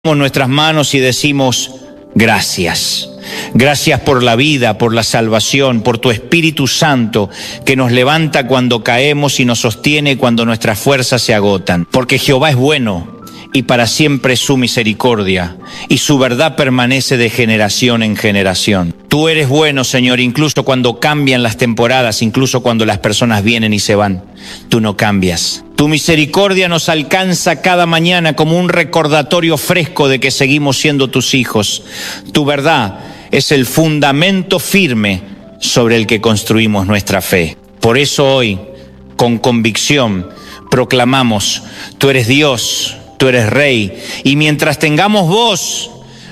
Nuestras manos y decimos gracias. Gracias por la vida, por la salvación, por tu Espíritu Santo que nos levanta cuando caemos y nos sostiene cuando nuestras fuerzas se agotan. Porque Jehová es bueno y para siempre es su misericordia y su verdad permanece de generación en generación. Tú eres bueno, Señor, incluso cuando cambian las temporadas, incluso cuando las personas vienen y se van. Tú no cambias. Tu misericordia nos alcanza cada mañana como un recordatorio fresco de que seguimos siendo tus hijos. Tu verdad es el fundamento firme sobre el que construimos nuestra fe. Por eso hoy, con convicción, proclamamos: tú eres Dios, tú eres Rey, y mientras tengamos voz,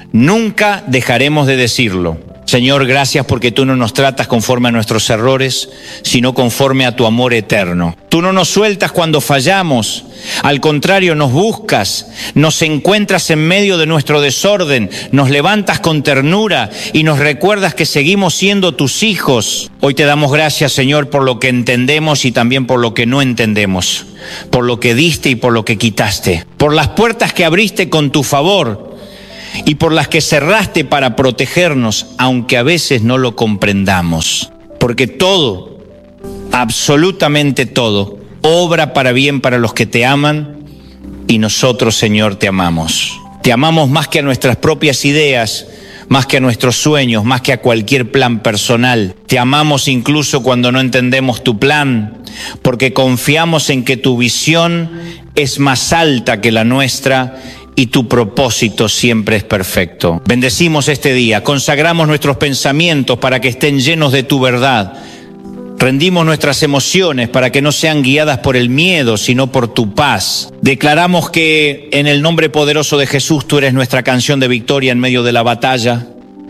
nunca dejaremos de decirlo. Señor, gracias porque tú no nos tratas conforme a nuestros errores, sino conforme a tu amor eterno. Tú no nos sueltas cuando fallamos, al contrario, nos buscas, nos encuentras en medio de nuestro desorden, nos levantas con ternura y nos recuerdas que seguimos siendo tus hijos. Hoy te damos gracias, Señor, por lo que entendemos y también por lo que no entendemos, por lo que diste y por lo que quitaste, por las puertas que abriste con tu favor y por las que cerraste para protegernos, aunque a veces no lo comprendamos. Porque todo, absolutamente todo, obra para bien para los que te aman, y nosotros, Señor, te amamos. Te amamos más que a nuestras propias ideas, más que a nuestros sueños, más que a cualquier plan personal. Te amamos incluso cuando no entendemos tu plan, porque confiamos en que tu visión es más alta que la nuestra y tu propósito siempre es perfecto. Bendecimos este día, consagramos nuestros pensamientos para que estén llenos de tu verdad. Rendimos nuestras emociones para que no sean guiadas por el miedo, sino por tu paz. Declaramos que en el nombre poderoso de Jesús tú eres nuestra canción de victoria en medio de la batalla,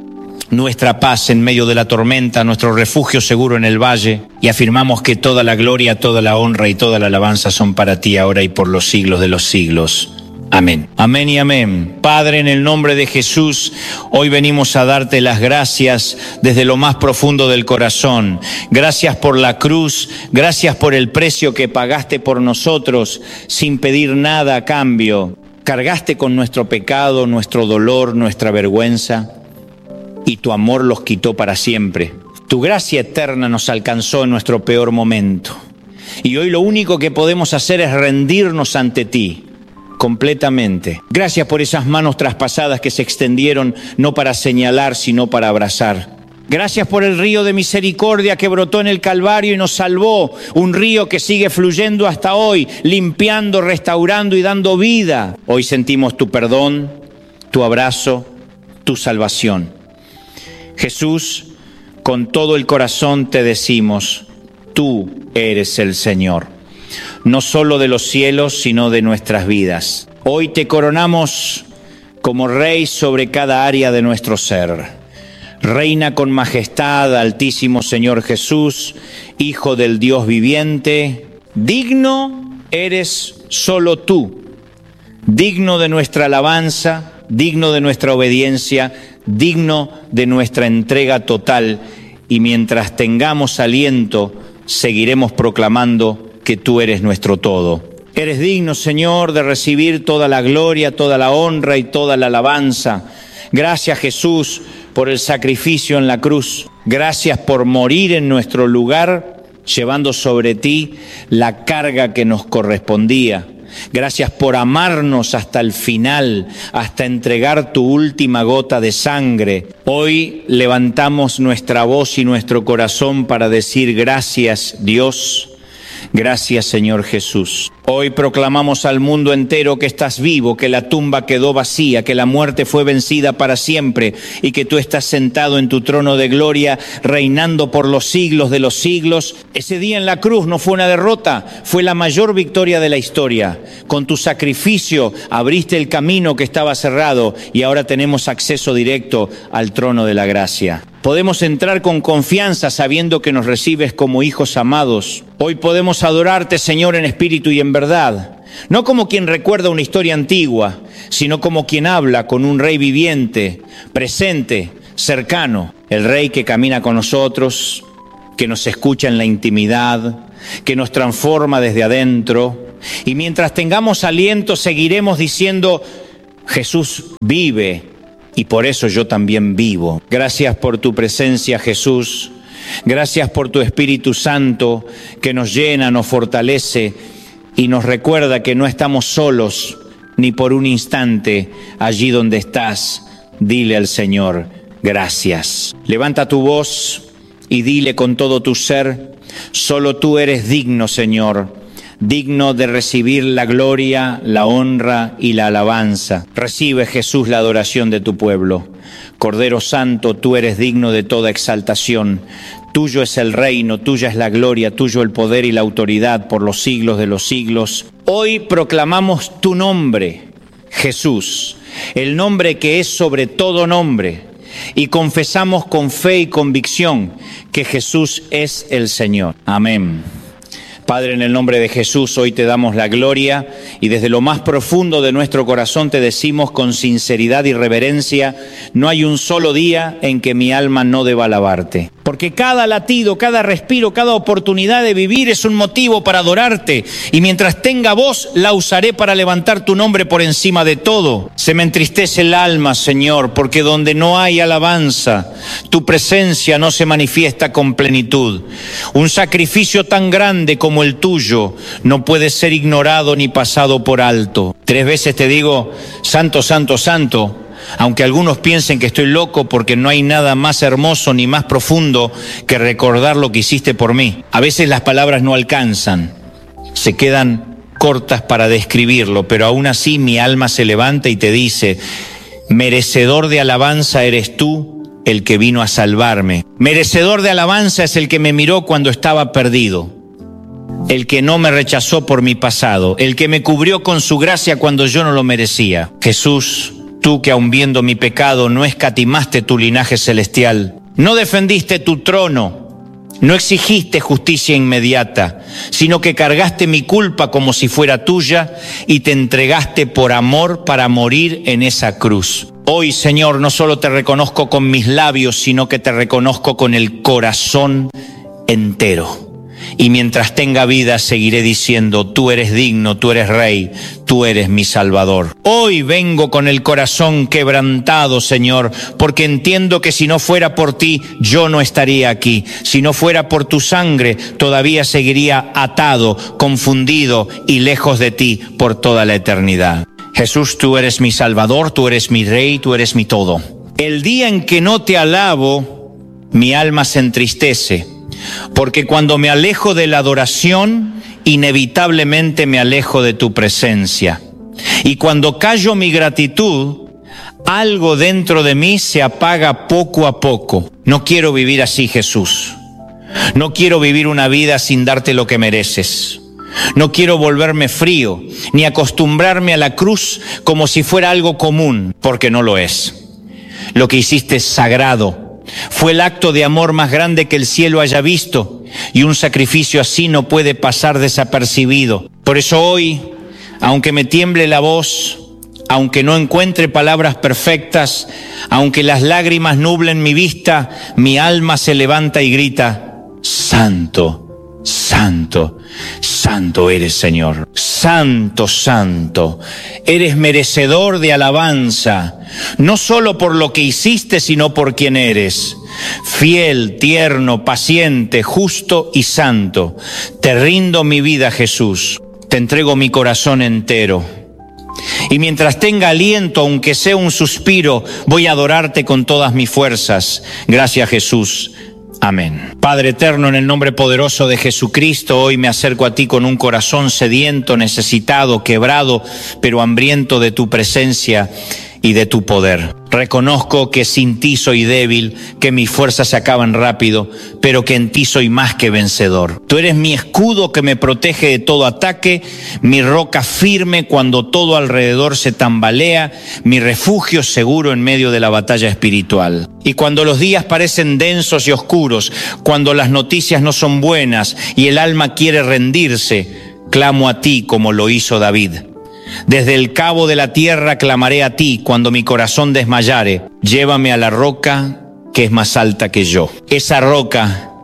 nuestra paz en medio de la tormenta, nuestro refugio seguro en el valle. Y afirmamos que toda la gloria, toda la honra y toda la alabanza son para ti ahora y por los siglos de los siglos. Amén. Amén y amén. Padre, en el nombre de Jesús, hoy venimos a darte las gracias desde lo más profundo del corazón. Gracias por la cruz, gracias por el precio que pagaste por nosotros sin pedir nada a cambio. Cargaste con nuestro pecado, nuestro dolor, nuestra vergüenza, y tu amor los quitó para siempre. Tu gracia eterna nos alcanzó en nuestro peor momento. Y hoy lo único que podemos hacer es rendirnos ante ti completamente. Gracias por esas manos traspasadas que se extendieron no para señalar, sino para abrazar. Gracias por el río de misericordia que brotó en el Calvario y nos salvó. Un río que sigue fluyendo hasta hoy, limpiando, restaurando y dando vida. Hoy sentimos tu perdón, tu abrazo, tu salvación. Jesús, con todo el corazón te decimos: tú eres el Señor. No solo de los cielos, sino de nuestras vidas. Hoy te coronamos como Rey sobre cada área de nuestro ser. Reina con majestad, Altísimo Señor Jesús, Hijo del Dios viviente. Digno eres solo tú, digno de nuestra alabanza, digno de nuestra obediencia, digno de nuestra entrega total. Y mientras tengamos aliento, seguiremos proclamando que tú eres nuestro todo. Eres digno, Señor, de recibir toda la gloria, toda la honra y toda la alabanza. Gracias, Jesús, por el sacrificio en la cruz. Gracias por morir en nuestro lugar, llevando sobre ti la carga que nos correspondía. Gracias por amarnos hasta el final, hasta entregar tu última gota de sangre. Hoy levantamos nuestra voz y nuestro corazón para decir gracias, Dios. Gracias, Señor Jesús. Hoy proclamamos al mundo entero que estás vivo, que la tumba quedó vacía, que la muerte fue vencida para siempre y que tú estás sentado en tu trono de gloria, reinando por los siglos de los siglos. Ese día en la cruz no fue una derrota, fue la mayor victoria de la historia. Con tu sacrificio abriste el camino que estaba cerrado y ahora tenemos acceso directo al trono de la gracia. Podemos entrar con confianza sabiendo que nos recibes como hijos amados. Hoy podemos adorarte, Señor, en espíritu y en verdad. No como quien recuerda una historia antigua, sino como quien habla con un Rey viviente, presente, cercano. El Rey que camina con nosotros, que nos escucha en la intimidad, que nos transforma desde adentro. Y mientras tengamos aliento, seguiremos diciendo: Jesús vive y por eso yo también vivo. Gracias por tu presencia, Jesús. Gracias por tu Espíritu Santo que nos llena, nos fortalece y nos recuerda que no estamos solos ni por un instante allí donde estás. Dile al Señor, gracias. Levanta tu voz y dile con todo tu ser, solo tú eres digno, Señor, digno de recibir la gloria, la honra y la alabanza. Recibe, Jesús, la adoración de tu pueblo. Cordero Santo, tú eres digno de toda exaltación. Tuyo es el reino, tuya es la gloria, tuyo el poder y la autoridad por los siglos de los siglos. Hoy proclamamos tu nombre, Jesús, el nombre que es sobre todo nombre, y confesamos con fe y convicción que Jesús es el Señor. Amén. Padre, en el nombre de Jesús, hoy te damos la gloria y desde lo más profundo de nuestro corazón te decimos con sinceridad y reverencia, no hay un solo día en que mi alma no deba alabarte. Porque cada latido, cada respiro, cada oportunidad de vivir es un motivo para adorarte. Y mientras tenga voz, la usaré para levantar tu nombre por encima de todo. Se me entristece el alma, Señor, porque donde no hay alabanza, tu presencia no se manifiesta con plenitud. Un sacrificio tan grande como el tuyo no puede ser ignorado ni pasado por alto. 3 veces te digo, santo, santo, santo. Aunque algunos piensen que estoy loco porque no hay nada más hermoso ni más profundo que recordar lo que hiciste por mí. A veces las palabras no alcanzan, se quedan cortas para describirlo, pero aún así mi alma se levanta y te dice, merecedor de alabanza eres tú, el que vino a salvarme. Merecedor de alabanza es el que me miró cuando estaba perdido, el que no me rechazó por mi pasado, el que me cubrió con su gracia cuando yo no lo merecía. Jesús, tú que aun viendo mi pecado no escatimaste tu linaje celestial, no defendiste tu trono, no exigiste justicia inmediata, sino que cargaste mi culpa como si fuera tuya y te entregaste por amor para morir en esa cruz. Hoy, Señor, no solo te reconozco con mis labios, sino que te reconozco con el corazón entero. Y mientras tenga vida seguiré diciendo, tú eres digno, tú eres rey, tú eres mi salvador. Hoy vengo con el corazón quebrantado, Señor, porque entiendo que si no fuera por ti, yo no estaría aquí. Si no fuera por tu sangre, todavía seguiría atado, confundido y lejos de ti por toda la eternidad. Jesús, tú eres mi salvador, tú eres mi rey, tú eres mi todo. El día en que no te alabo, mi alma se entristece. Porque cuando me alejo de la adoración, inevitablemente me alejo de tu presencia. Y cuando callo mi gratitud, algo dentro de mí se apaga poco a poco. No quiero vivir así, Jesús. No quiero vivir una vida sin darte lo que mereces. No quiero volverme frío, ni acostumbrarme a la cruz como si fuera algo común, porque no lo es. Lo que hiciste es sagrado. Fue el acto de amor más grande que el cielo haya visto, y un sacrificio así no puede pasar desapercibido. Por eso hoy, aunque me tiemble la voz, aunque no encuentre palabras perfectas, aunque las lágrimas nublen mi vista, mi alma se levanta y grita, Santo, Santo, Santo eres, Señor. Santo, Santo, eres merecedor de alabanza, no solo por lo que hiciste, sino por quien eres. Fiel, tierno, paciente, justo y santo. Te rindo mi vida, Jesús. Te entrego mi corazón entero. Y mientras tenga aliento, aunque sea un suspiro, voy a adorarte con todas mis fuerzas. Gracias, Jesús. Amén. Padre eterno, en el nombre poderoso de Jesucristo, hoy me acerco a ti con un corazón sediento, necesitado, quebrado, pero hambriento de tu presencia y de tu poder. Reconozco que sin ti soy débil, que mis fuerzas se acaban rápido, pero que en ti soy más que vencedor. Tú eres mi escudo que me protege de todo ataque, mi roca firme cuando todo alrededor se tambalea, mi refugio seguro en medio de la batalla espiritual. Y cuando los días parecen densos y oscuros, cuando las noticias no son buenas y el alma quiere rendirse, clamo a ti como lo hizo David. Desde el cabo de la tierra clamaré a ti cuando mi corazón desmayare. Llévame a la roca que es más alta que yo. Esa roca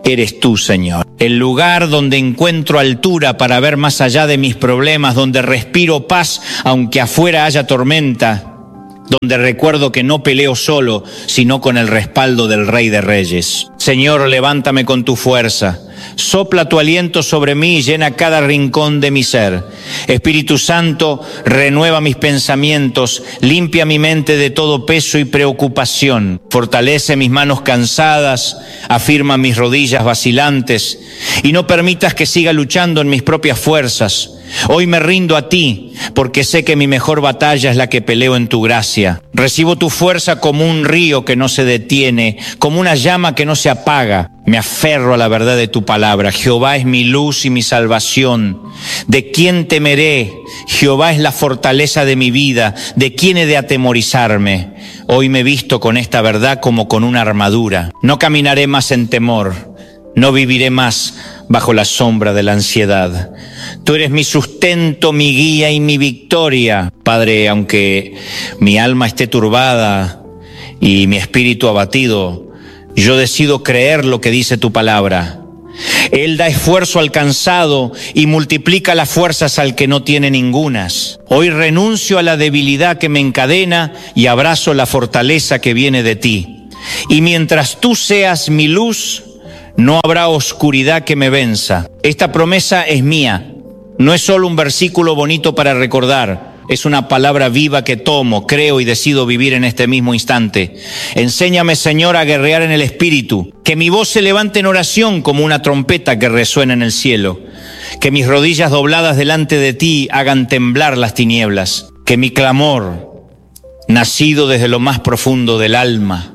eres tú, Señor. El lugar donde encuentro altura para ver más allá de mis problemas, donde respiro paz aunque afuera haya tormenta, donde recuerdo que no peleo solo, sino con el respaldo del Rey de Reyes. Señor, levántame con tu fuerza. Sopla tu aliento sobre mí y llena cada rincón de mi ser. Espíritu Santo, renueva mis pensamientos, limpia mi mente de todo peso y preocupación. Fortalece mis manos cansadas, afirma mis rodillas vacilantes y no permitas que siga luchando en mis propias fuerzas. Hoy me rindo a ti, porque sé que mi mejor batalla es la que peleo en tu gracia. Recibo tu fuerza como un río que no se detiene, como una llama que no se apaga. Me aferro a la verdad de tu palabra. Jehová es mi luz y mi salvación. ¿De quién temeré? Jehová es la fortaleza de mi vida. ¿De quién he de atemorizarme? Hoy me visto con esta verdad como con una armadura. No caminaré más en temor. No viviré más bajo la sombra de la ansiedad. Tú eres mi sustento, mi guía y mi victoria. Padre, aunque mi alma esté turbada y mi espíritu abatido, yo decido creer lo que dice tu palabra. Él da esfuerzo al cansado y multiplica las fuerzas al que no tiene ningunas. Hoy renuncio a la debilidad que me encadena y abrazo la fortaleza que viene de ti. Y mientras tú seas mi luz, no habrá oscuridad que me venza. Esta promesa es mía. No es solo un versículo bonito para recordar. Es una palabra viva que tomo, creo y decido vivir en este mismo instante. Enséñame, Señor, a guerrear en el Espíritu. Que mi voz se levante en oración como una trompeta que resuena en el cielo. Que mis rodillas dobladas delante de ti hagan temblar las tinieblas. Que mi clamor, nacido desde lo más profundo del alma,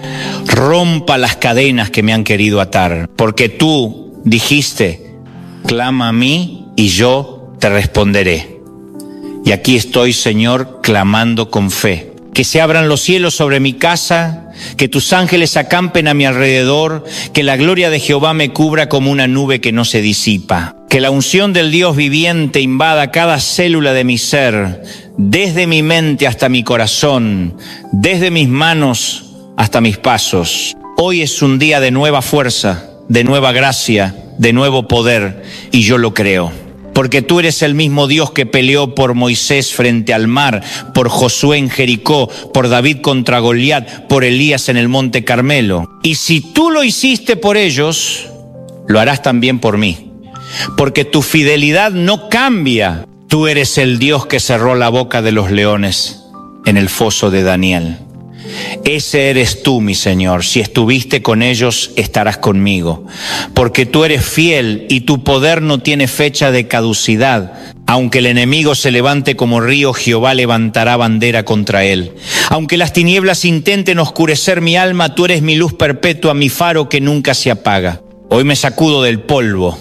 rompa las cadenas que me han querido atar, porque tú dijiste, clama a mí y yo te responderé. Y aquí estoy, Señor, clamando con fe. Que se abran los cielos sobre mi casa, que tus ángeles acampen a mi alrededor, que la gloria de Jehová me cubra como una nube que no se disipa. Que la unción del Dios viviente invada cada célula de mi ser, desde mi mente hasta mi corazón, desde mis manos hasta mis pasos. Hoy es un día de nueva fuerza, de nueva gracia, de nuevo poder, y yo lo creo. Porque tú eres el mismo Dios que peleó por Moisés frente al mar, por Josué en Jericó, por David contra Goliat, por Elías en el monte Carmelo. Y si tú lo hiciste por ellos, lo harás también por mí. Porque tu fidelidad no cambia. Tú eres el Dios que cerró la boca de los leones en el foso de Daniel. Ese eres tú, mi Señor. Si estuviste con ellos, estarás conmigo. Porque tú eres fiel y tu poder no tiene fecha de caducidad. Aunque el enemigo se levante como río, Jehová levantará bandera contra él. Aunque las tinieblas intenten oscurecer mi alma, tú eres mi luz perpetua, mi faro que nunca se apaga. Hoy me sacudo del polvo.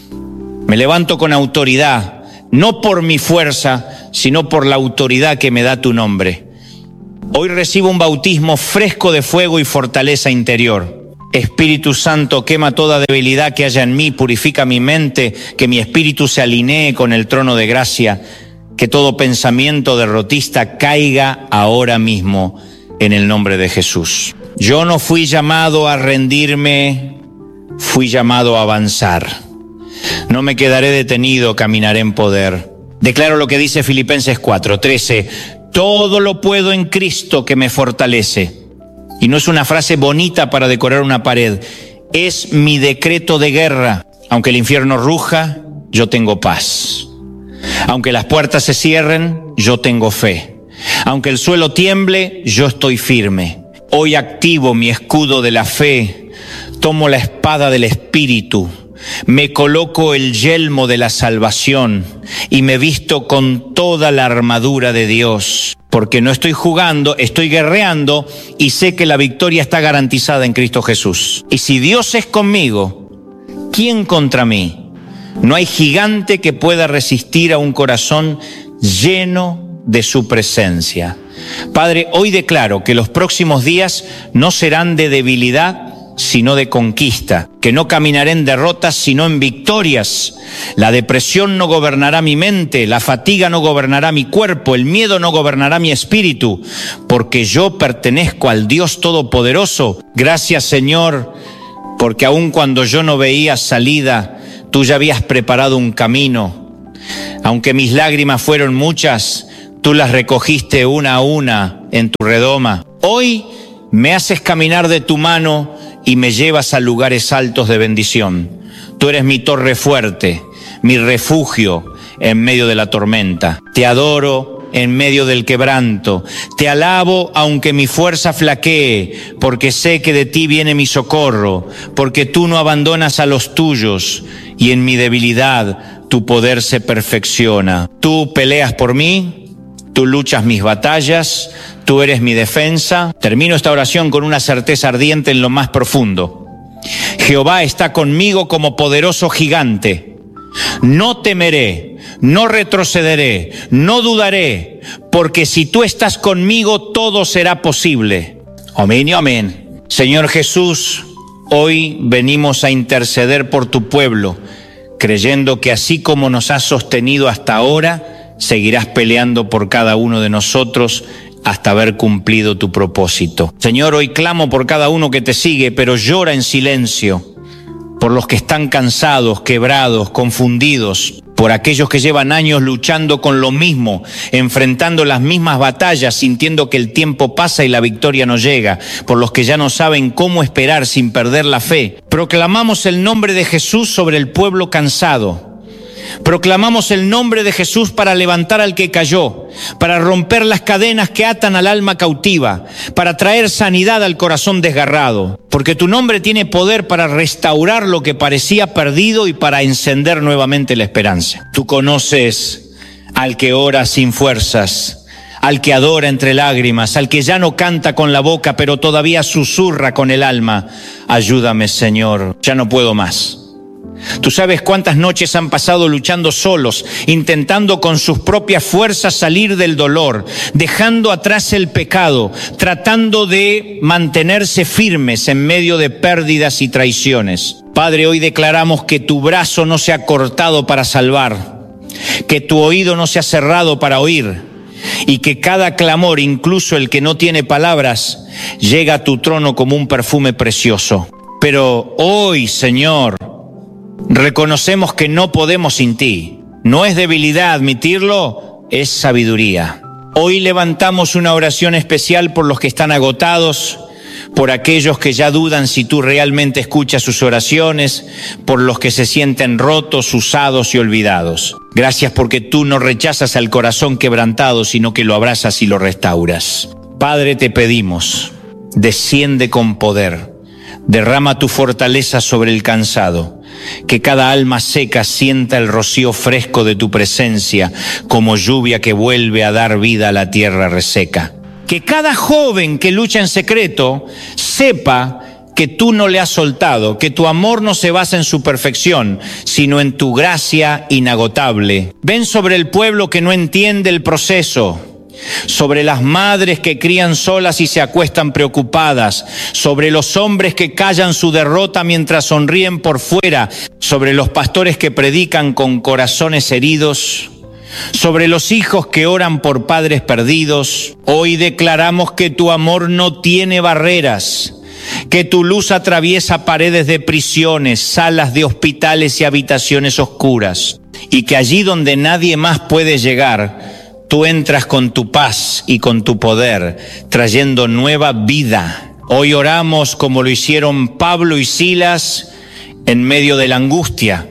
Me levanto con autoridad, no por mi fuerza, sino por la autoridad que me da tu nombre. Hoy recibo un bautismo fresco de fuego y fortaleza interior. Espíritu Santo, quema toda debilidad que haya en mí, purifica mi mente, que mi espíritu se alinee con el trono de gracia, que todo pensamiento derrotista caiga ahora mismo en el nombre de Jesús. Yo no fui llamado a rendirme, fui llamado a avanzar. No me quedaré detenido, caminaré en poder. Declaro lo que dice Filipenses 4:13. Todo lo puedo en Cristo que me fortalece. Y no es una frase bonita para decorar una pared. Es mi decreto de guerra. Aunque el infierno ruja, yo tengo paz. Aunque las puertas se cierren, yo tengo fe. Aunque el suelo tiemble, yo estoy firme. Hoy activo mi escudo de la fe. Tomo la espada del Espíritu. Me coloco el yelmo de la salvación y me visto con toda la armadura de Dios, porque no estoy jugando, estoy guerreando y sé que la victoria está garantizada en Cristo Jesús. Y si Dios es conmigo, ¿quién contra mí? No hay gigante que pueda resistir a un corazón lleno de su presencia. Padre, hoy declaro que los próximos días no serán de debilidad, sino de conquista, que no caminaré en derrotas, sino en victorias. La depresión no gobernará mi mente, la fatiga no gobernará mi cuerpo, el miedo no gobernará mi espíritu, porque yo pertenezco al Dios Todopoderoso. Gracias, Señor, porque aun cuando yo no veía salida, tú ya habías preparado un camino. Aunque mis lágrimas fueron muchas, tú las recogiste una a una en tu redoma. Hoy me haces caminar de tu mano y me llevas a lugares altos de bendición. Tú eres mi torre fuerte, mi refugio en medio de la tormenta. Te adoro en medio del quebranto. Te alabo aunque mi fuerza flaquee, porque sé que de ti viene mi socorro, porque tú no abandonas a los tuyos y en mi debilidad tu poder se perfecciona. Tú peleas por mí, tú luchas mis batallas, tú eres mi defensa. Termino esta oración con una certeza ardiente en lo más profundo. Jehová está conmigo como poderoso gigante. No temeré, no retrocederé, no dudaré, porque si tú estás conmigo, todo será posible. Amén y amén. Señor Jesús, hoy venimos a interceder por tu pueblo, creyendo que así como nos has sostenido hasta ahora, seguirás peleando por cada uno de nosotros hasta haber cumplido tu propósito. Señor, hoy clamo por cada uno que te sigue, pero llora en silencio, por los que están cansados, quebrados, confundidos, por aquellos que llevan años luchando con lo mismo, enfrentando las mismas batallas, sintiendo que el tiempo pasa y la victoria no llega, por los que ya no saben cómo esperar sin perder la fe. Proclamamos el nombre de Jesús sobre el pueblo cansado. Proclamamos el nombre de Jesús para levantar al que cayó, para romper las cadenas que atan al alma cautiva, para traer sanidad al corazón desgarrado, porque tu nombre tiene poder para restaurar lo que parecía perdido y para encender nuevamente la esperanza. Tú conoces al que ora sin fuerzas, al que adora entre lágrimas, al que ya no canta con la boca, pero todavía susurra con el alma. Ayúdame, Señor, ya no puedo más. Tú sabes cuántas noches han pasado luchando solos, intentando con sus propias fuerzas salir del dolor, dejando atrás el pecado, tratando de mantenerse firmes en medio de pérdidas y traiciones. Padre, hoy declaramos que tu brazo no se ha cortado para salvar, que tu oído no se ha cerrado para oír, y que cada clamor, incluso el que no tiene palabras, llega a tu trono como un perfume precioso. Pero hoy, Señor, reconocemos que no podemos sin ti. No es debilidad admitirlo, es sabiduría. Hoy levantamos una oración especial por los que están agotados, por aquellos que ya dudan si tú realmente escuchas sus oraciones, por los que se sienten rotos, usados y olvidados. Gracias porque tú no rechazas al corazón quebrantado, sino que lo abrazas y lo restauras. Padre, te pedimos, desciende con poder, derrama tu fortaleza sobre el cansado, que cada alma seca sienta el rocío fresco de tu presencia, como lluvia que vuelve a dar vida a la tierra reseca. Que cada joven que lucha en secreto sepa que tú no le has soltado, que tu amor no se basa en su perfección, sino en tu gracia inagotable. Ven sobre el pueblo que no entiende el proceso, sobre las madres que crían solas y se acuestan preocupadas, sobre los hombres que callan su derrota mientras sonríen por fuera, sobre los pastores que predican con corazones heridos, sobre los hijos que oran por padres perdidos. Hoy declaramos que tu amor no tiene barreras, que tu luz atraviesa paredes de prisiones, salas de hospitales y habitaciones oscuras, y que allí donde nadie más puede llegar, tú entras con tu paz y con tu poder, trayendo nueva vida. Hoy oramos como lo hicieron Pablo y Silas en medio de la angustia,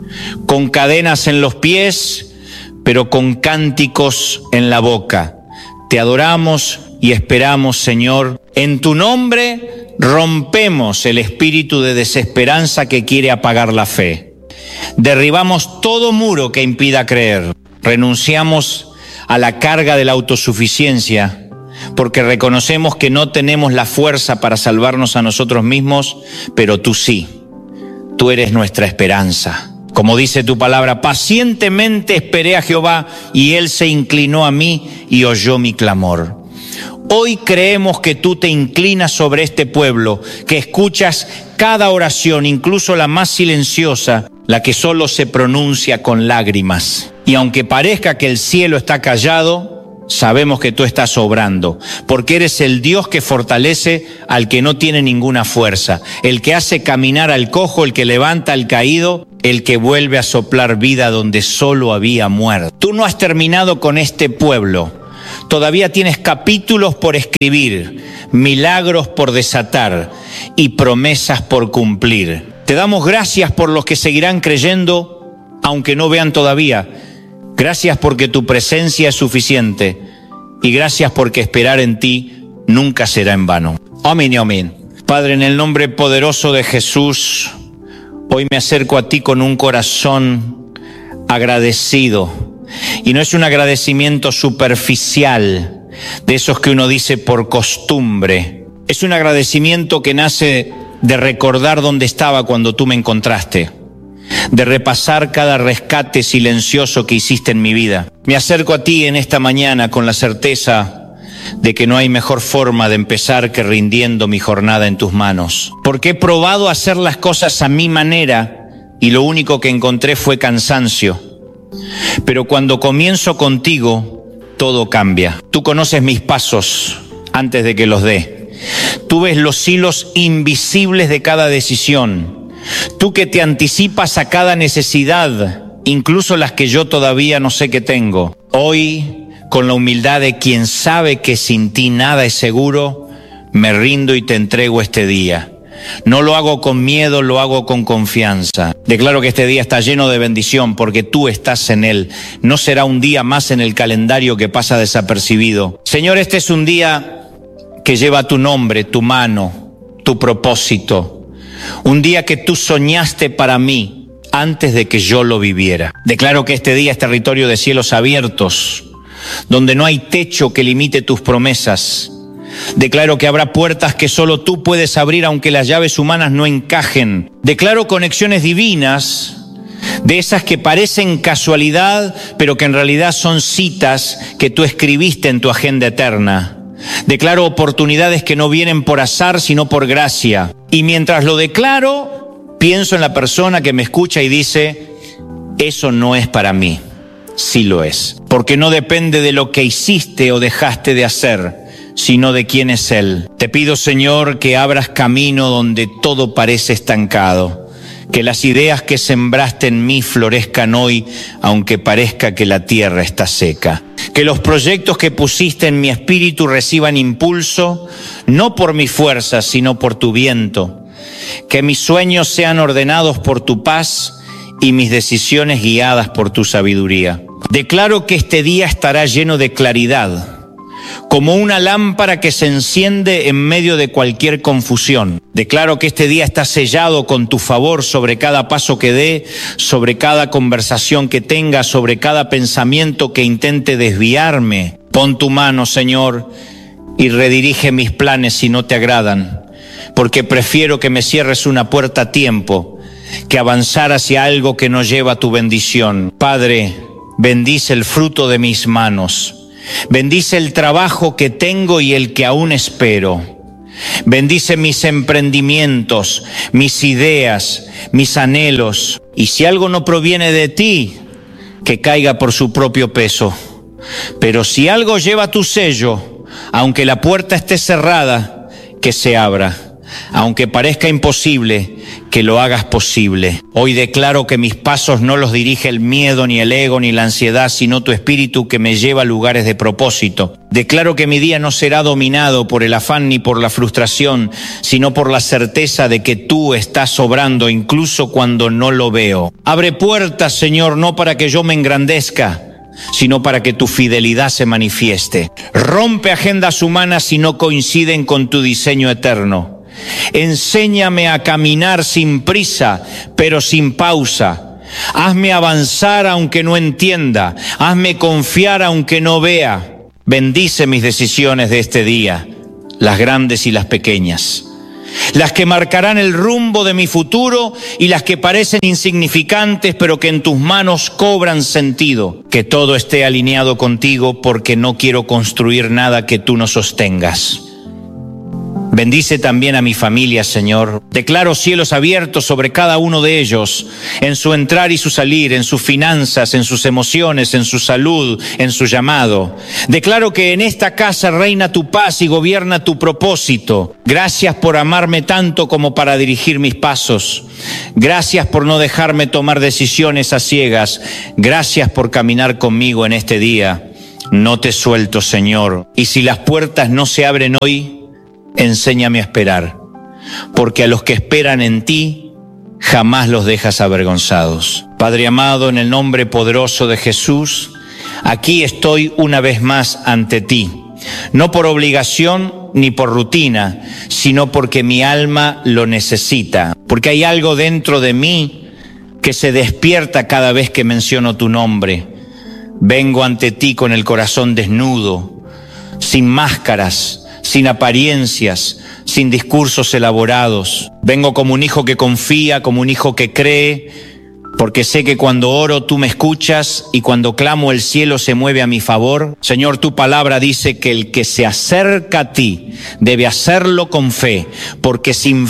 con cadenas en los pies, pero con cánticos en la boca. Te adoramos y esperamos, Señor. En tu nombre rompemos el espíritu de desesperanza que quiere apagar la fe. Derribamos todo muro que impida creer. Renunciamos a la carga de la autosuficiencia, porque reconocemos que no tenemos la fuerza para salvarnos a nosotros mismos, pero tú sí. Tú eres nuestra esperanza. Como dice tu palabra, pacientemente esperé a Jehová y Él se inclinó a mí y oyó mi clamor. Hoy creemos que tú te inclinas sobre este pueblo, que escuchas cada oración, incluso la más silenciosa, la que solo se pronuncia con lágrimas. Y aunque parezca que el cielo está callado, sabemos que tú estás obrando, porque eres el Dios que fortalece al que no tiene ninguna fuerza, el que hace caminar al cojo, el que levanta al caído, el que vuelve a soplar vida donde solo había muerte. Tú no has terminado con este pueblo, todavía tienes capítulos por escribir, milagros por desatar y promesas por cumplir. Te damos gracias por los que seguirán creyendo, aunque no vean todavía. Gracias porque tu presencia es suficiente y gracias porque esperar en ti nunca será en vano. Amén y amén. Padre, en el nombre poderoso de Jesús, hoy me acerco a ti con un corazón agradecido. Y no es un agradecimiento superficial, de esos que uno dice por costumbre. Es un agradecimiento que nace de recordar dónde estaba cuando tú me encontraste, de repasar cada rescate silencioso que hiciste en mi vida. Me acerco a ti en esta mañana con la certeza de que no hay mejor forma de empezar que rindiendo mi jornada en tus manos. Porque he probado hacer las cosas a mi manera y lo único que encontré fue cansancio. Pero cuando comienzo contigo, todo cambia. Tú conoces mis pasos antes de que los dé. Tú ves los hilos invisibles de cada decisión. Tú que te anticipas a cada necesidad, incluso las que yo todavía no sé que tengo. Hoy, con la humildad de quien sabe que sin ti nada es seguro, me rindo y te entrego este día. No lo hago con miedo, lo hago con confianza. Declaro que este día está lleno de bendición porque tú estás en él. No será un día más en el calendario que pasa desapercibido. Señor, este es un día que lleva tu nombre, tu mano, tu propósito. Un día que tú soñaste para mí antes de que yo lo viviera. Declaro que este día es territorio de cielos abiertos, donde no hay techo que limite tus promesas. Declaro que habrá puertas que solo tú puedes abrir aunque las llaves humanas no encajen. Declaro conexiones divinas, de esas que parecen casualidad, pero que en realidad son citas que tú escribiste en tu agenda eterna. Declaro oportunidades que no vienen por azar, sino por gracia. Y mientras lo declaro, pienso en la persona que me escucha y dice, eso no es para mí. Sí lo es. Porque no depende de lo que hiciste o dejaste de hacer, sino de quién es Él. Te pido, Señor, que abras camino donde todo parece estancado. Que las ideas que sembraste en mí florezcan hoy, aunque parezca que la tierra está seca. Que los proyectos que pusiste en mi espíritu reciban impulso, no por mi fuerza, sino por tu viento. Que mis sueños sean ordenados por tu paz y mis decisiones guiadas por tu sabiduría. Declaro que este día estará lleno de claridad, como una lámpara que se enciende en medio de cualquier confusión. Declaro que este día está sellado con tu favor sobre cada paso que dé, sobre cada conversación que tenga, sobre cada pensamiento que intente desviarme. Pon tu mano, Señor, y redirige mis planes si no te agradan, porque prefiero que me cierres una puerta a tiempo que avanzar hacia algo que no lleva tu bendición. Padre, bendice el fruto de mis manos. Bendice el trabajo que tengo y el que aún espero. Bendice mis emprendimientos, mis ideas, mis anhelos. Y si algo no proviene de ti, que caiga por su propio peso. Pero si algo lleva tu sello, aunque la puerta esté cerrada, que se abra. Aunque parezca imposible, que lo hagas posible. Hoy declaro que mis pasos no los dirige el miedo, ni el ego, ni la ansiedad, sino tu espíritu que me lleva a lugares de propósito. Declaro que mi día no será dominado por el afán ni por la frustración, sino por la certeza de que tú estás obrando incluso cuando no lo veo. Abre puertas, Señor, no para que yo me engrandezca, sino para que tu fidelidad se manifieste. Rompe agendas humanas si no coinciden con tu diseño eterno. Enséñame a caminar sin prisa, pero sin pausa. Hazme avanzar aunque no entienda. Hazme confiar aunque no vea. Bendice mis decisiones de este día, las grandes y las pequeñas. Las que marcarán el rumbo de mi futuro y las que parecen insignificantes, pero que en tus manos cobran sentido. Que todo esté alineado contigo porque no quiero construir nada que tú no sostengas. Bendice también a mi familia, Señor. Declaro cielos abiertos sobre cada uno de ellos, en su entrar y su salir, en sus finanzas, en sus emociones, en su salud, en su llamado. Declaro que en esta casa reina tu paz y gobierna tu propósito. Gracias por amarme tanto como para dirigir mis pasos. Gracias por no dejarme tomar decisiones a ciegas. Gracias por caminar conmigo en este día. No te suelto, Señor. Y si las puertas no se abren hoy, enséñame a esperar, porque a los que esperan en ti, jamás los dejas avergonzados. Padre amado, en el nombre poderoso de Jesús, aquí estoy una vez más ante ti, no por obligación ni por rutina, sino porque mi alma lo necesita, porque hay algo dentro de mí que se despierta cada vez que menciono tu nombre. Vengo ante ti con el corazón desnudo, sin máscaras, sin apariencias, sin discursos elaborados. Vengo como un hijo que confía, como un hijo que cree, porque sé que cuando oro tú me escuchas y cuando clamo el cielo se mueve a mi favor. Señor, tu palabra dice que el que se acerca a ti debe hacerlo con fe, porque sin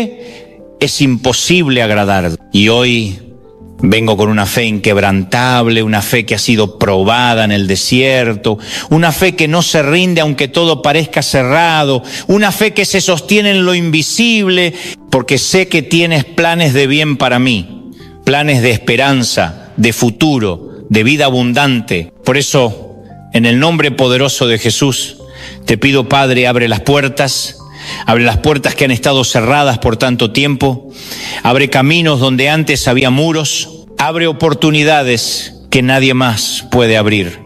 fe es imposible agradar. Y hoy vengo con una fe inquebrantable, una fe que ha sido probada en el desierto, una fe que no se rinde aunque todo parezca cerrado, una fe que se sostiene en lo invisible, porque sé que tienes planes de bien para mí, planes de esperanza, de futuro, de vida abundante. Por eso, en el nombre poderoso de Jesús, te pido, Padre, abre las puertas que han estado cerradas por tanto tiempo, abre caminos donde antes había muros, abre oportunidades que nadie más puede abrir.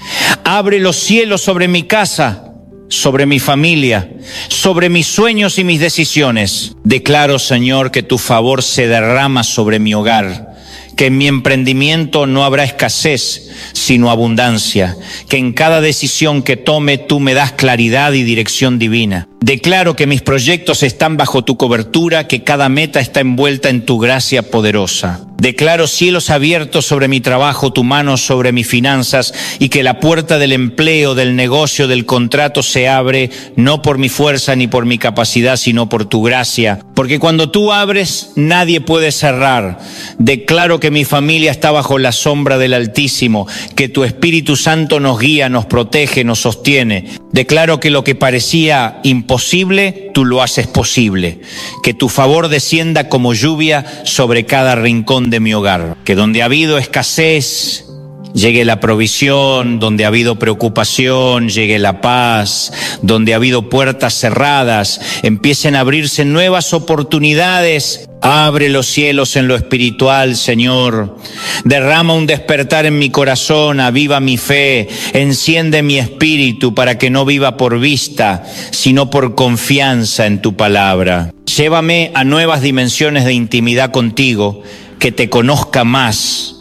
Abre los cielos sobre mi casa, sobre mi familia, sobre mis sueños y mis decisiones. Declaro, Señor, que tu favor se derrama sobre mi hogar, que en mi emprendimiento no habrá escasez, sino abundancia, que en cada decisión que tome tú me das claridad y dirección divina. Declaro que mis proyectos están bajo tu cobertura, que cada meta está envuelta en tu gracia poderosa. Declaro cielos abiertos sobre mi trabajo, tu mano sobre mis finanzas, y que la puerta del empleo, del negocio, del contrato se abre, no por mi fuerza ni por mi capacidad, sino por tu gracia. Porque cuando tú abres, nadie puede cerrar. Declaro que mi familia está bajo la sombra del Altísimo, que tu Espíritu Santo nos guía, nos protege, nos sostiene. Declaro que lo que parecía imposible, tú lo haces posible. Que tu favor descienda como lluvia sobre cada rincón de mi hogar. Que donde ha habido escasez, llegue la provisión, donde ha habido preocupación, llegue la paz, donde ha habido puertas cerradas, empiecen a abrirse nuevas oportunidades. Abre los cielos en lo espiritual, Señor. Derrama un despertar en mi corazón, aviva mi fe, enciende mi espíritu para que no viva por vista, sino por confianza en tu palabra. Llévame a nuevas dimensiones de intimidad contigo, que te conozca más,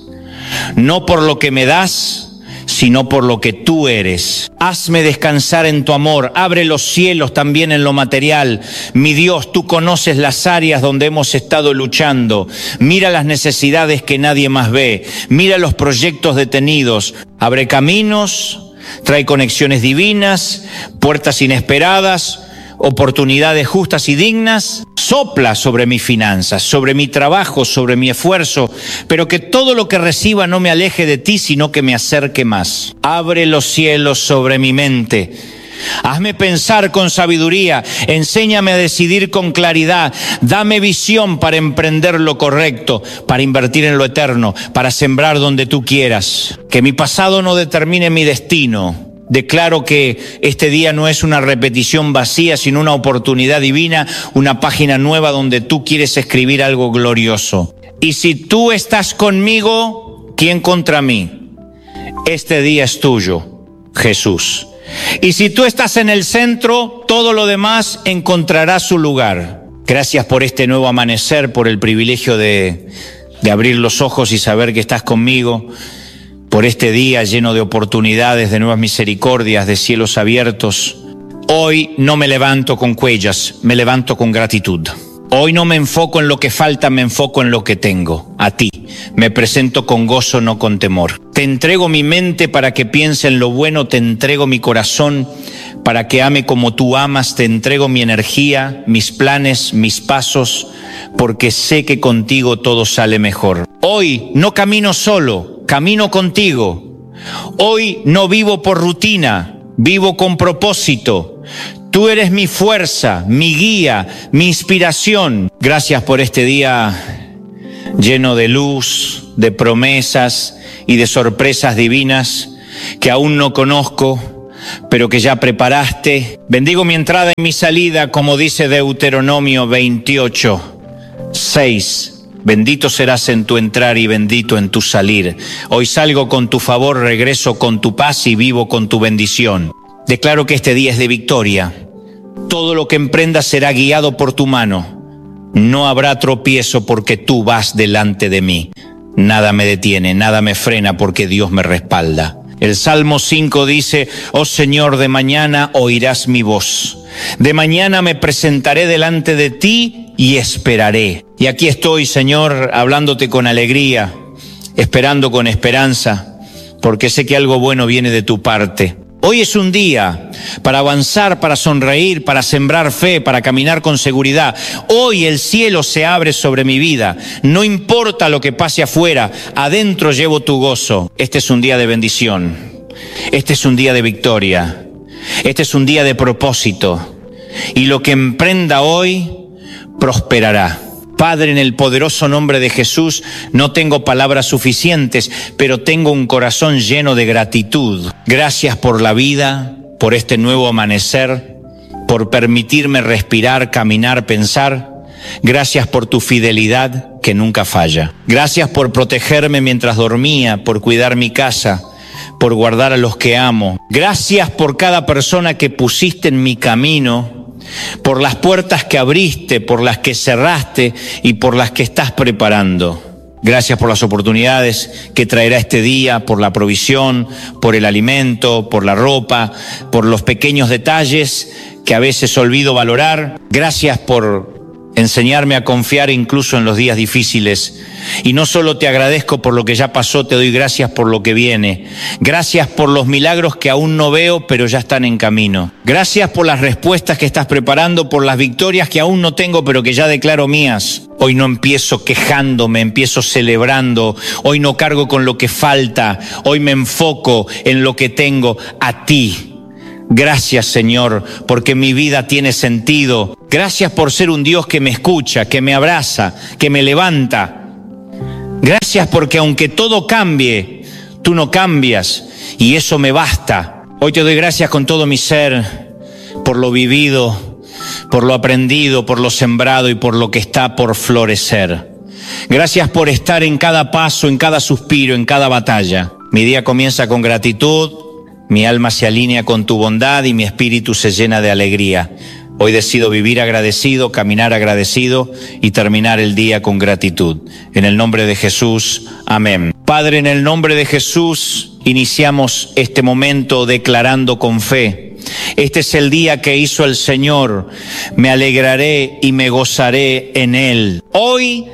no por lo que me das, sino por lo que tú eres. Hazme descansar en tu amor, abre los cielos también en lo material. Mi Dios, tú conoces las áreas donde hemos estado luchando. Mira las necesidades que nadie más ve, mira los proyectos detenidos. Abre caminos, trae conexiones divinas, puertas inesperadas, oportunidades justas y dignas. Sopla sobre mis finanzas, sobre mi trabajo, sobre mi esfuerzo, pero que todo lo que reciba no me aleje de ti, sino que me acerque más. Abre los cielos sobre mi mente. Hazme pensar con sabiduría, enséñame a decidir con claridad, dame visión para emprender lo correcto, para invertir en lo eterno, para sembrar donde tú quieras. Que mi pasado no determine mi destino. Declaro que este día no es una repetición vacía, sino una oportunidad divina, una página nueva donde tú quieres escribir algo glorioso. Y si tú estás conmigo, ¿quién contra mí? Este día es tuyo, Jesús. Y si tú estás en el centro, todo lo demás encontrará su lugar. Gracias por este nuevo amanecer, por el privilegio de abrir los ojos y saber que estás conmigo. Por este día lleno de oportunidades, de nuevas misericordias, de cielos abiertos. Hoy no me levanto con cuellas, me levanto con gratitud. Hoy no me enfoco en lo que falta, me enfoco en lo que tengo. A ti me presento con gozo, no con temor. Te entrego mi mente para que piense en lo bueno, te entrego mi corazón para que ame como tú amas, te entrego mi energía, mis planes, mis pasos, porque sé que contigo todo sale mejor. Hoy no camino solo, camino contigo. Hoy no vivo por rutina, vivo con propósito. Tú eres mi fuerza, mi guía, mi inspiración. Gracias por este día lleno de luz, de promesas y de sorpresas divinas que aún no conozco, pero que ya preparaste. Bendigo mi entrada y mi salida, como dice Deuteronomio 28:6. Bendito serás en tu entrar y bendito en tu salir. Hoy salgo con tu favor, regreso con tu paz y vivo con tu bendición. Declaro que este día es de victoria. Todo lo que emprendas será guiado por tu mano. No habrá tropiezo porque tú vas delante de mí. Nada me detiene, nada me frena porque Dios me respalda. El Salmo 5 dice: oh Señor, de mañana oirás mi voz. De mañana me presentaré delante de ti y esperaré. Y aquí estoy, Señor, hablándote con alegría, esperando con esperanza, porque sé que algo bueno viene de tu parte. Hoy es un día para avanzar, para sonreír, para sembrar fe, para caminar con seguridad. Hoy el cielo se abre sobre mi vida. No importa lo que pase afuera, adentro llevo tu gozo. Este es un día de bendición. Este es un día de victoria. Este es un día de propósito. Y lo que emprenda hoy prosperará. Padre, en el poderoso nombre de Jesús, no tengo palabras suficientes, pero tengo un corazón lleno de gratitud. Gracias por la vida, por este nuevo amanecer, por permitirme respirar, caminar, pensar. Gracias por tu fidelidad que nunca falla. Gracias por protegerme mientras dormía, por cuidar mi casa, por guardar a los que amo. Gracias por cada persona que pusiste en mi camino, por las puertas que abriste, por las que cerraste y por las que estás preparando. Gracias por las oportunidades que traerá este día, por la provisión, por el alimento, por la ropa, por los pequeños detalles que a veces olvido valorar. Gracias por enseñarme a confiar incluso en los días difíciles. Y no solo te agradezco por lo que ya pasó, te doy gracias por lo que viene. Gracias por los milagros que aún no veo, pero ya están en camino. Gracias por las respuestas que estás preparando, por las victorias que aún no tengo, pero que ya declaro mías. Hoy no empiezo quejándome, empiezo celebrando. Hoy no cargo con lo que falta. Hoy me enfoco en lo que tengo, a ti. Gracias, Señor, porque mi vida tiene sentido. Gracias por ser un Dios que me escucha, que me abraza, que me levanta. Gracias porque aunque todo cambie, tú no cambias y eso me basta. Hoy te doy gracias con todo mi ser por lo vivido, por lo aprendido, por lo sembrado y por lo que está por florecer. Gracias por estar en cada paso, en cada suspiro, en cada batalla. Mi día comienza con gratitud. Mi alma se alinea con tu bondad y mi espíritu se llena de alegría. Hoy decido vivir agradecido, caminar agradecido y terminar el día con gratitud. En el nombre de Jesús, amén. Padre, en el nombre de Jesús, iniciamos este momento declarando con fe: este es el día que hizo el Señor, me alegraré y me gozaré en él. Hoy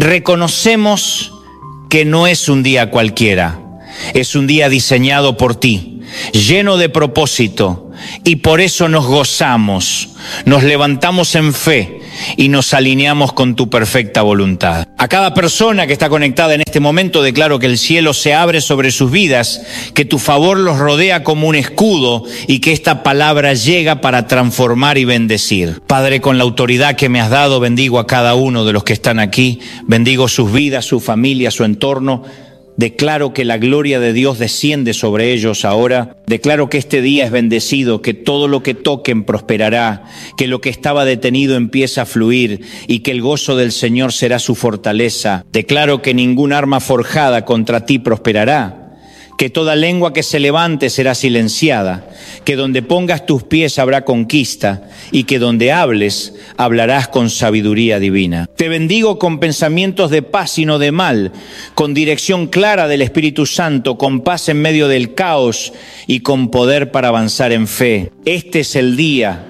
reconocemos que no es un día cualquiera, es un día diseñado por ti, lleno de propósito, y por eso nos gozamos, nos levantamos en fe y nos alineamos con tu perfecta voluntad. A cada persona que está conectada en este momento declaro que el cielo se abre sobre sus vidas, que tu favor los rodea como un escudo y que esta palabra llega para transformar y bendecir. Padre, con la autoridad que me has dado, bendigo a cada uno de los que están aquí, bendigo sus vidas, su familia, su entorno. Declaro que la gloria de Dios desciende sobre ellos ahora. Declaro que este día es bendecido, que todo lo que toquen prosperará, que lo que estaba detenido empieza a fluir y que el gozo del Señor será su fortaleza. Declaro que ningún arma forjada contra ti prosperará, que toda lengua que se levante será silenciada, que donde pongas tus pies habrá conquista y que donde hables, hablarás con sabiduría divina. Te bendigo con pensamientos de paz y no de mal, con dirección clara del Espíritu Santo, con paz en medio del caos y con poder para avanzar en fe. Este es el día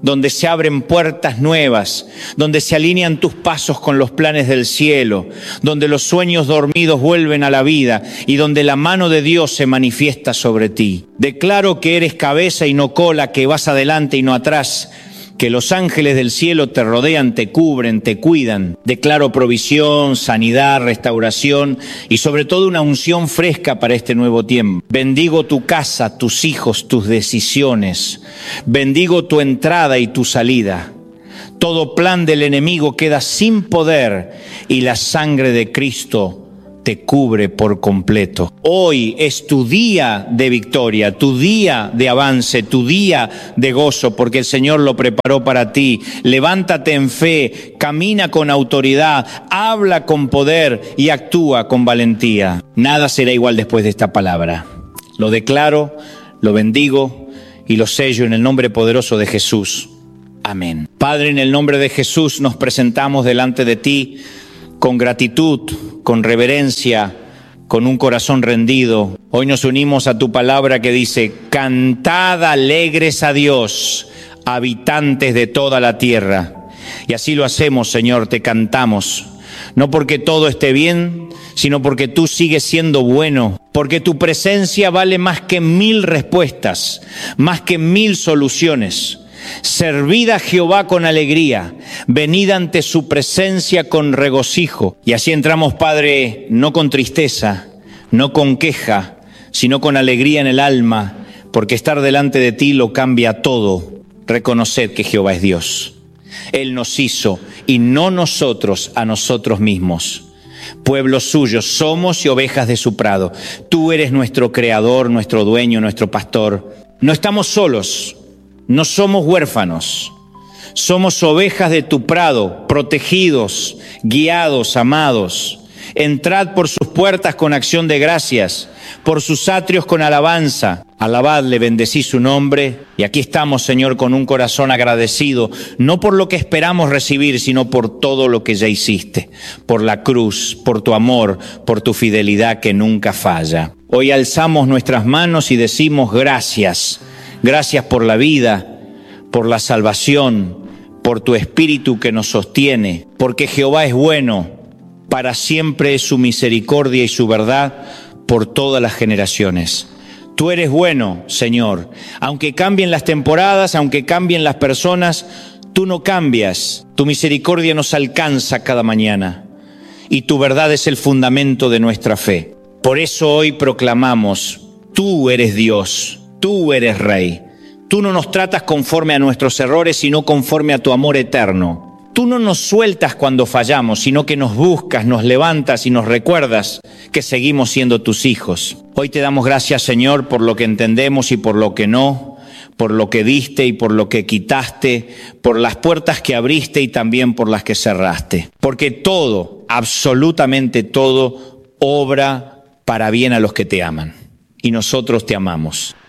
donde se abren puertas nuevas, donde se alinean tus pasos con los planes del cielo, donde los sueños dormidos vuelven a la vida y donde la mano de Dios se manifiesta sobre ti. Declaro que eres cabeza y no cola, que vas adelante y no atrás, que los ángeles del cielo te rodean, te cubren, te cuidan. Declaro provisión, sanidad, restauración y sobre todo una unción fresca para este nuevo tiempo. Bendigo tu casa, tus hijos, tus decisiones. Bendigo tu entrada y tu salida. Todo plan del enemigo queda sin poder y la sangre de Cristo te cubre por completo. Hoy es tu día de victoria, tu día de avance, tu día de gozo, porque el Señor lo preparó para ti. Levántate en fe, camina con autoridad, habla con poder y actúa con valentía. Nada será igual después de esta palabra. Lo declaro, lo bendigo y lo sello en el nombre poderoso de Jesús. Amén. Padre, en el nombre de Jesús nos presentamos delante de ti con gratitud, con reverencia, con un corazón rendido. Hoy nos unimos a tu palabra que dice: cantad alegres a Dios, habitantes de toda la tierra. Y así lo hacemos, Señor, te cantamos. No porque todo esté bien, sino porque tú sigues siendo bueno, porque tu presencia vale más que 1000 respuestas, más que 1000 soluciones. Servid a Jehová con alegría, venid ante su presencia con regocijo. Y así entramos, Padre, no con tristeza, no con queja, sino con alegría en el alma, porque estar delante de ti lo cambia todo. Reconoced que Jehová es Dios. Él nos hizo y no nosotros a nosotros mismos. Pueblo suyo somos y ovejas de su prado. Tú eres nuestro creador, nuestro dueño, nuestro pastor. No estamos solos. No somos huérfanos, somos ovejas de tu prado, protegidos, guiados, amados. Entrad por sus puertas con acción de gracias, por sus atrios con alabanza. Alabadle, bendecí su nombre. Y aquí estamos, Señor, con un corazón agradecido, no por lo que esperamos recibir, sino por todo lo que ya hiciste, por la cruz, por tu amor, por tu fidelidad que nunca falla. Hoy alzamos nuestras manos y decimos gracias. Gracias por la vida, por la salvación, por tu espíritu que nos sostiene, porque Jehová es bueno, para siempre es su misericordia y su verdad por todas las generaciones. Tú eres bueno, Señor, aunque cambien las temporadas, aunque cambien las personas, tú no cambias, tu misericordia nos alcanza cada mañana y tu verdad es el fundamento de nuestra fe. Por eso hoy proclamamos, tú eres Dios. Tú eres Rey. Tú no nos tratas conforme a nuestros errores, sino conforme a tu amor eterno. Tú no nos sueltas cuando fallamos, sino que nos buscas, nos levantas y nos recuerdas que seguimos siendo tus hijos. Hoy te damos gracias, Señor, por lo que entendemos y por lo que no, por lo que diste y por lo que quitaste, por las puertas que abriste y también por las que cerraste. Porque todo, absolutamente todo, obra para bien a los que te aman. Y nosotros te amamos.